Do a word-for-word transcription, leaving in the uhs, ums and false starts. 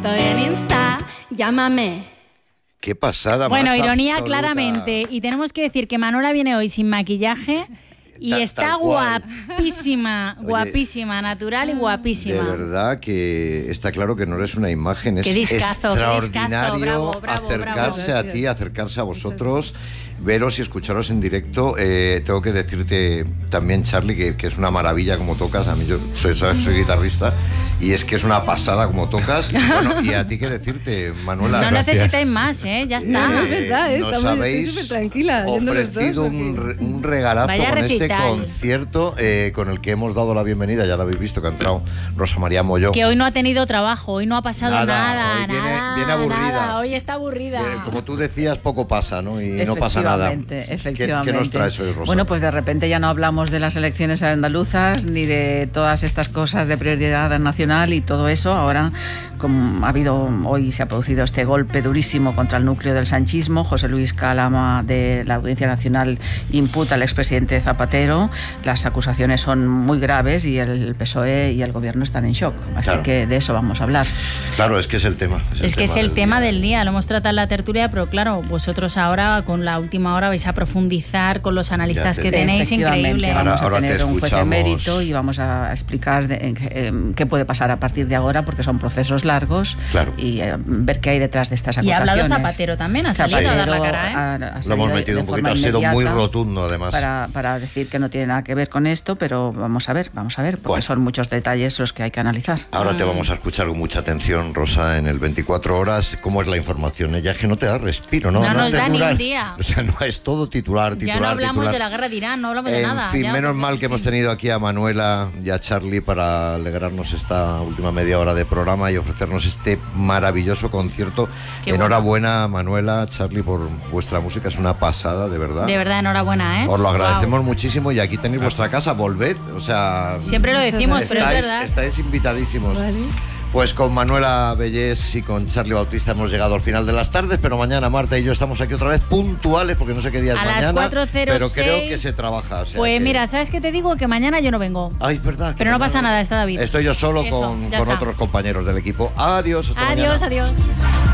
estoy en Insta, llámame. Qué pasada. Bueno, más ironía absoluta. claramente. Y tenemos que decir que Manuela viene hoy sin maquillaje y Tal- está tal cual. guapísima, Oye, guapísima, natural y guapísima. De verdad que está claro que no eres una imagen. Es Qué discazo, qué discazo, extraordinario bravo, bravo, acercarse bravo. a ti, acercarse a vosotros, veros y escucharos en directo. Eh, tengo que decirte también, Charly, que, que es una maravilla como tocas. A mí yo soy, ¿sabes? Soy guitarrista y es que es una pasada como tocas. Y, bueno, y a ti que decirte, Manuela. No gracias. necesitáis más, ¿eh? Ya está. No, es verdad, ¿eh? nos Estamos- estoy habéis súper tranquila, yendo los dos, ofrecido porque- un, re- un regalazo Vaya con este recital. concierto eh, con el que hemos dado la bienvenida. Ya lo habéis visto que ha entrado Rosa María Molló. Que hoy no ha tenido trabajo, hoy no ha pasado Nada, nada, hoy viene- nada, viene aburrida. nada, hoy está aburrida. Eh, como tú decías, poco pasa, ¿no? Y no pasa nada. Efectivamente, ¿Qué, efectivamente. qué nos traes hoy, Rosa? Bueno, pues de repente ya no hablamos de las elecciones andaluzas ni de todas estas cosas de prioridad nacional y todo eso. Ahora, como ha habido, hoy se ha producido este golpe durísimo contra el núcleo del sanchismo. José Luis Calama de la Audiencia Nacional imputa al expresidente Zapatero. Las acusaciones son muy graves y el P S O E y el gobierno están en shock. Así Claro. que de eso vamos a hablar. Claro, es que es el tema. Es que es el del tema día. del día, lo hemos tratado en la tertulia, pero claro, vosotros ahora con la última hora vais a profundizar con los analistas Ya te que digo. tenéis, Efectivamente, increíble. Vamos Ahora- ahora a te tener un juez escuchamos. emérito y vamos a explicar de- en- eh, qué puede pasar a partir de ahora, porque son procesos largos, Claro. y eh, ver qué hay detrás de estas Y ha acusaciones. hablado Zapatero también, ha salido a dar la cara, ¿eh? ha- ha Lo hemos salido metido de un poquito, forma ha sido muy inmediata rotundo además. Para, para decir que no tiene nada que ver con esto, pero vamos a ver, vamos a ver, porque Bueno. son muchos detalles los que hay que analizar. Ahora te Mm. vamos a escuchar con mucha atención, Rosa, en el veinticuatro horas. ¿Cómo es la información? Ya es que no te da respiro, ¿no? No nos te da ni dura- un día. O sea, no es todo titular, titular, Ya no hablamos titular. de la guerra de Irán, no hablamos de En nada. fin, ya, menos porque, mal que en hemos fin. tenido aquí a Manuela y a Charly para alegrarnos esta última media hora de programa y ofrecernos este maravilloso concierto. Qué Enhorabuena, Manuela, Charly, por vuestra música. Es una pasada, de verdad. De verdad, enhorabuena, ¿eh? Os lo agradecemos Guau. muchísimo y aquí tenéis vuestra casa, volved. O sea, Siempre lo decimos, pero es estáis, verdad. estáis invitadísimos. Vale. Pues con Manuela Bellés y con Charly Bautista hemos llegado al final de las tardes, pero mañana Marta y yo estamos aquí otra vez puntuales, porque no sé qué día es A las mañana, cuatro cero pero creo seis. que se trabaja. o sea Pues que- mira, ¿sabes qué te digo? Que mañana yo no vengo. Ay, es verdad. que Pero no pasa mañana- nada, está David. Estoy yo solo Eso, con, ya con está. otros compañeros del equipo. Adiós, hasta mañana. Adiós, adiós.